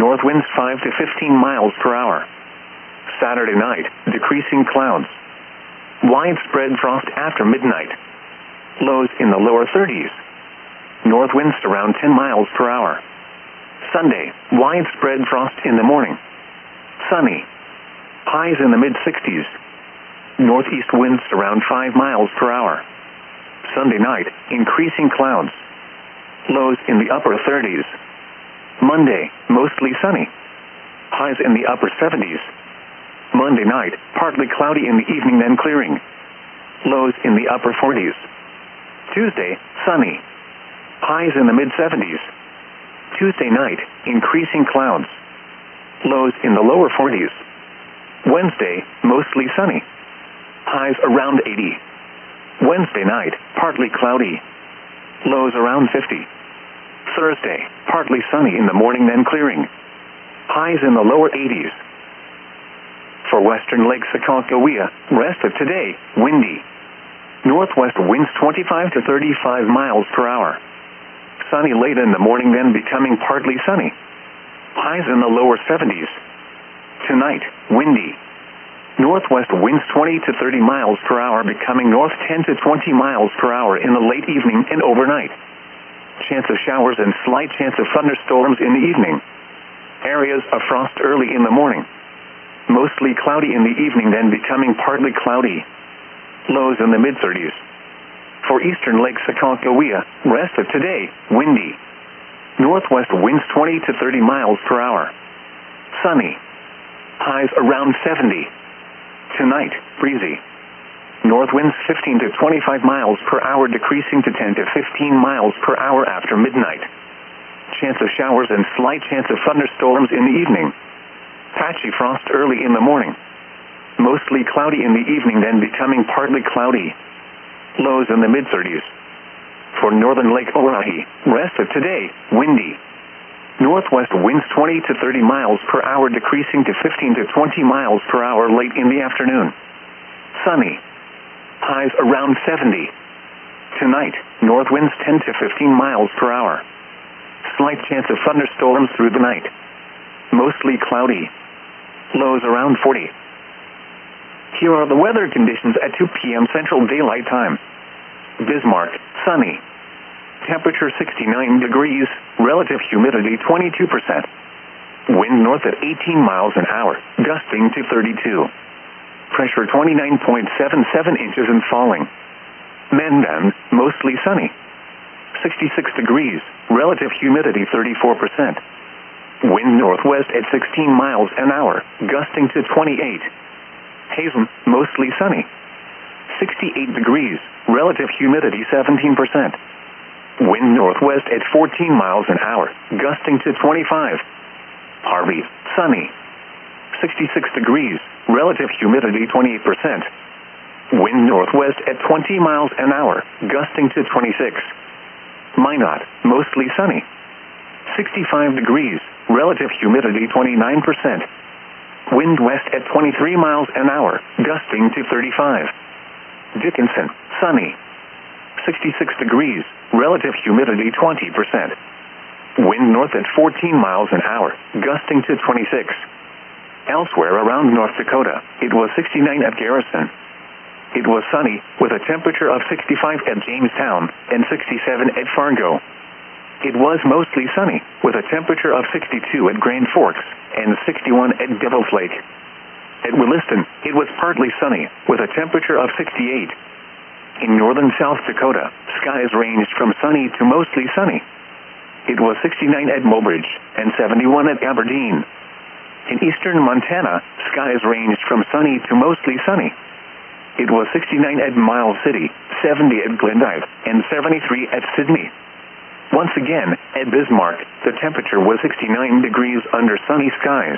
north winds 5 to 15 miles per hour. Saturday night, decreasing clouds. Widespread frost after midnight. Lows in the lower 30s. North winds around 10 miles per hour. Sunday, widespread frost in the morning. Sunny. Highs in the mid-60s. Northeast winds around 5 miles per hour. Sunday night, increasing clouds. Lows in the upper 30s. Monday, mostly sunny. Highs in the upper 70s. Monday night, partly cloudy in the evening then clearing. Lows in the upper 40s. Tuesday, sunny. Highs in the mid-70s. Tuesday night, increasing clouds. Lows in the lower 40s. Wednesday, mostly sunny. Highs around 80. Wednesday night, partly cloudy. Lows around 50. Thursday, partly sunny in the morning then clearing. Highs in the lower 80s. For western Lake Sakakawea, rest of today, windy. Northwest winds 25 to 35 miles per hour. Sunny late in the morning then becoming partly sunny. Highs in the lower 70s. Tonight, windy. Northwest winds 20 to 30 miles per hour becoming north 10 to 20 miles per hour in the late evening and overnight. Chance of showers and slight chance of thunderstorms in the evening. Areas of frost early in the morning. Mostly cloudy in the evening then becoming partly cloudy. Lows in the mid-30s. For eastern Lake Sakakawea, rest of today, windy. Northwest winds 20 to 30 miles per hour. Sunny. Highs around 70. Tonight, breezy. North winds 15 to 25 miles per hour decreasing to 10 to 15 miles per hour after midnight. Chance of showers and slight chance of thunderstorms in the evening. Patchy frost early in the morning. Mostly cloudy in the evening then becoming partly cloudy. Lows in the mid-30s. For northern Lake Oahe, rest of today, windy. Northwest winds 20 to 30 miles per hour decreasing to 15 to 20 miles per hour late in the afternoon. Sunny. Highs around 70. Tonight, north winds 10 to 15 miles per hour. Slight chance of thunderstorms through the night. Mostly cloudy. Lows around 40. Here are the weather conditions at 2 p.m. Central Daylight Time. Bismarck, sunny. Temperature 69 degrees, relative humidity 22%. Wind north at 18 miles an hour, gusting to 32. Pressure 29.77 inches and falling. Mandan, mostly sunny. 66 degrees, relative humidity 34%. Wind northwest at 16 miles an hour, gusting to 28. Hazen, mostly sunny. 68 degrees, relative humidity 17%. Wind northwest at 14 miles an hour, gusting to 25. Harvey, sunny. 66 degrees, relative humidity 28%. Wind northwest at 20 miles an hour, gusting to 26. Minot, mostly sunny. 65 degrees, relative humidity 29%. Wind west at 23 miles an hour, gusting to 35. Dickinson, sunny. 66 degrees, relative humidity 20%. Wind north at 14 miles an hour, gusting to 26. Elsewhere around North Dakota, it was 69 at Garrison. It was sunny, with a temperature of 65 at Jamestown and 67 at Fargo. It was mostly sunny, with a temperature of 62 at Grand Forks and 61 at Devil's Lake. At Williston, it was partly sunny, with a temperature of 68. In northern South Dakota, skies ranged from sunny to mostly sunny. It was 69 at Mobridge and 71 at Aberdeen. In eastern Montana, skies ranged from sunny to mostly sunny. It was 69 at Miles City, 70 at Glendive, and 73 at Sydney. Once again, at Bismarck, the temperature was 69 degrees under sunny skies.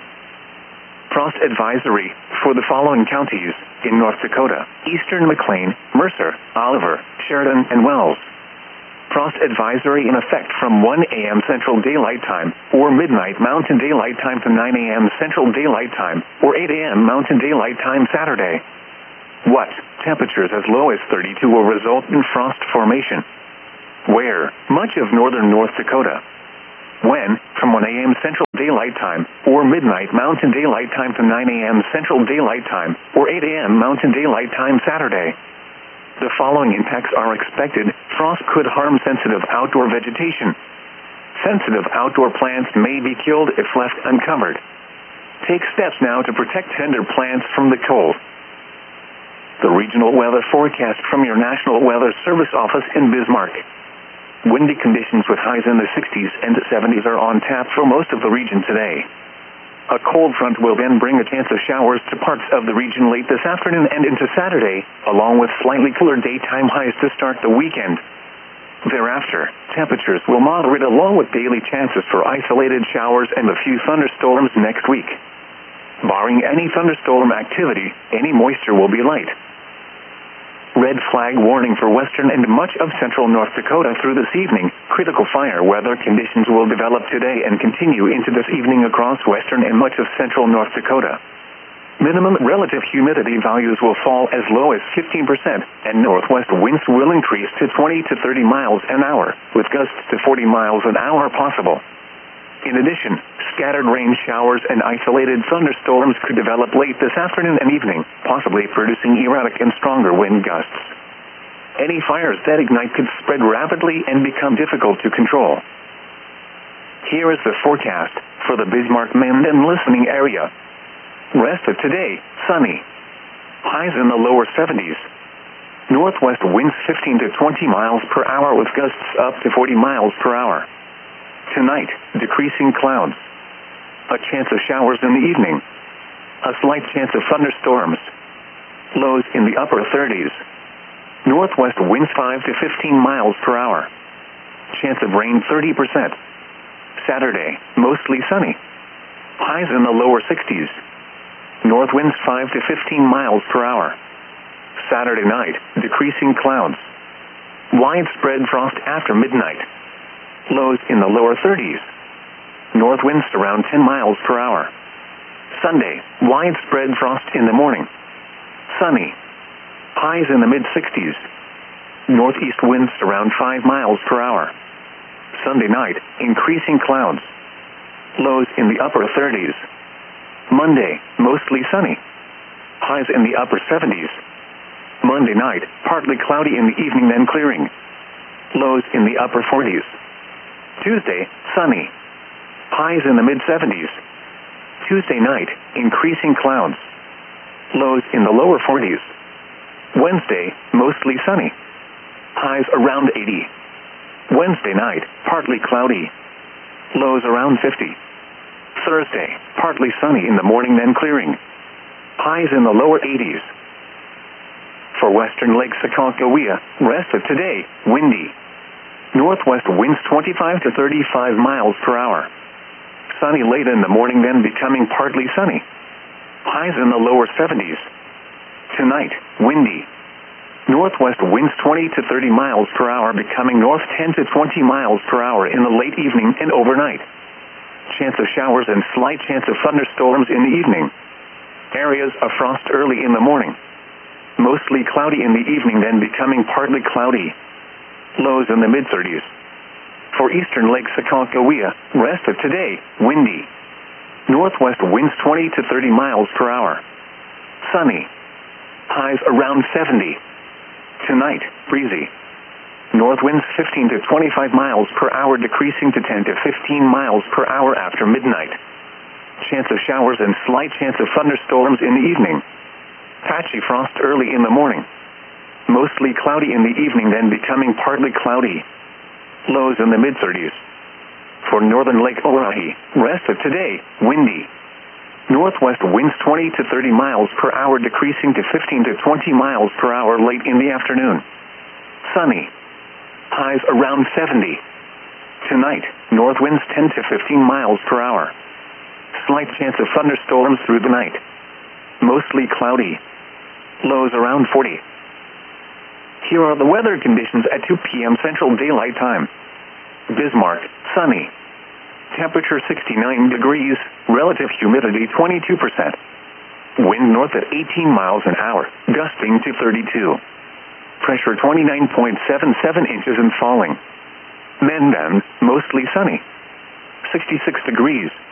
Frost advisory for the following counties in North Dakota: eastern McLean, Mercer, Oliver, Sheridan, and Wells. Frost advisory in effect from 1 a.m. Central Daylight Time or midnight Mountain Daylight Time to 9 a.m. Central Daylight Time or 8 a.m. Mountain Daylight Time Saturday. What? Temperatures as low as 32 will result in frost formation. Where? Much of northern North Dakota. when, from 1 a.m. Central Daylight Time, or midnight Mountain Daylight Time to 9 a.m. Central Daylight Time, or 8 a.m. Mountain Daylight Time Saturday. The following impacts are expected. Frost could harm sensitive outdoor vegetation. Sensitive outdoor plants may be killed if left uncovered. Take steps now to protect tender plants from the cold. The regional weather forecast from your National Weather Service office in Bismarck. Windy conditions with highs in the 60s and 70s are on tap for most of the region today. A cold front will then bring a chance of showers to parts of the region late this afternoon and into Saturday, along with slightly cooler daytime highs to start the weekend. Thereafter, temperatures will moderate along with daily chances for isolated showers and a few thunderstorms next week. Barring any thunderstorm activity, any moisture will be light. Red flag warning for western and much of central North Dakota through this evening. Critical fire weather conditions will develop today and continue into this evening across western and much of central North Dakota. Minimum relative humidity values will fall as low as 15%, and northwest winds will increase to 20 to 30 miles an hour, with gusts to 40 miles an hour possible. In addition, scattered rain showers and isolated thunderstorms could develop late this afternoon and evening, possibly producing erratic and stronger wind gusts. Any fires that ignite could spread rapidly and become difficult to control. Here is the forecast for the Bismarck-Minden listening area. Rest of today, sunny. Highs in the lower 70s. Northwest winds 15 to 20 miles per hour with gusts up to 40 miles per hour. Tonight, decreasing clouds. A chance of showers in the evening. A slight chance of thunderstorms. Lows in the upper 30s. Northwest winds 5 to 15 miles per hour. Chance of rain 30%. Saturday, mostly sunny. Highs in the lower 60s. North winds 5 to 15 miles per hour. Saturday night, decreasing clouds. Widespread frost after midnight. Lows in the lower 30s. North winds around 10 miles per hour. Sunday, widespread frost in the morning. Sunny. Highs in the mid-60s. Northeast winds around 5 miles per hour. Sunday night, increasing clouds. Lows in the upper 30s. Monday, mostly sunny. Highs in the upper 70s. Monday night, partly cloudy in the evening then clearing. Lows in the upper 40s. Tuesday, sunny. Highs in the mid-70s. Tuesday night, increasing clouds. Lows in the lower 40s. Wednesday, mostly sunny. Highs around 80. Wednesday night, partly cloudy. Lows around 50. Thursday, partly sunny in the morning then clearing. Highs in the lower 80s. For western Lake Sakonkohia, rest of today, windy. Northwest winds 25 to 35 miles per hour. Sunny late in the morning then becoming partly sunny. Highs in the lower 70s. Tonight, windy. Northwest winds 20 to 30 miles per hour becoming north 10 to 20 miles per hour in the late evening and overnight. Chance of showers and slight chance of thunderstorms in the evening. Areas of frost early in the morning. Mostly cloudy in the evening then becoming partly cloudy. Lows in the mid-30s. For eastern Lake Sakonkohia, rest of today, windy. Northwest winds 20 to 30 miles per hour. Sunny. Highs around 70. Tonight, breezy. North winds 15 to 25 miles per hour decreasing to 10 to 15 miles per hour after midnight. Chance of showers and slight chance of thunderstorms in the evening. Patchy frost early in the morning. Mostly cloudy in the evening then becoming partly cloudy. Lows in the mid-30s. For northern Lake Oahe, rest of today, windy. Northwest winds 20 to 30 miles per hour decreasing to 15 to 20 miles per hour late in the afternoon. Sunny. Highs around 70. Tonight, north winds 10 to 15 miles per hour. Slight chance of thunderstorms through the night. Mostly cloudy. Lows around 40. Here are the weather conditions at 2 p.m. Central Daylight Time. Bismarck, sunny. Temperature 69 degrees, relative humidity 22%. Wind north at 18 miles an hour, gusting to 32. Pressure 29.77 inches and falling. Minden, mostly sunny. 66 degrees.